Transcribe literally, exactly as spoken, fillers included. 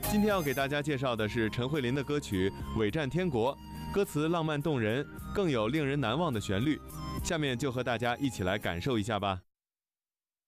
今天要给大家介绍的是陈慧琳的歌曲《伪战天国》，歌词浪漫动人，更有令人难忘的旋律。下面就和大家一起来感受一下吧。